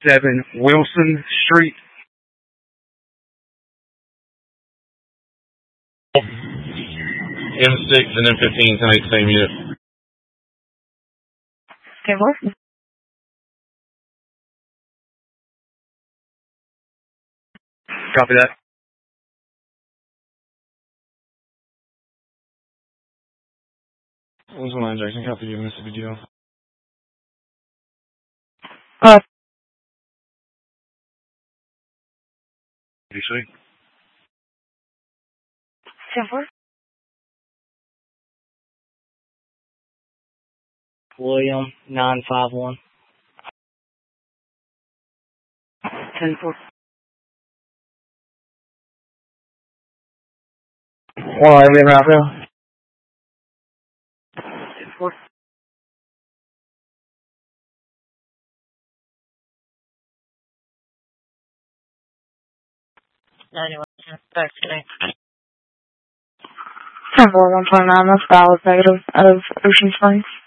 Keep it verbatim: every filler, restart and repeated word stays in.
seven Wilson Street. M six and M fifteen, ten eight, same unit. Okay, what? Copy that. one one nine Jackson, copy you, Mississippi D L. Uh, D C. ten four. William, nine five one. ten four. Well, I mean, right now. ten four. ninety-one, back today. ten four one twenty nine. That's valid negative out of Ocean Springs.